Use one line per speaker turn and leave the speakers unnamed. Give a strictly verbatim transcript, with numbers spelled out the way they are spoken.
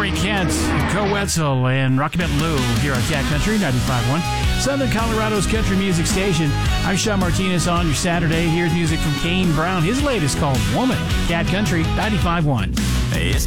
Barry Kent, Co Wetzel, and Rocky Mountain Lou here on Cat Country ninety-five point one, Southern Colorado's country music station. I'm Sean Martinez on your Saturday. Here's music from Kane Brown. His latest called Woman, Cat Country ninety-five point one.
It's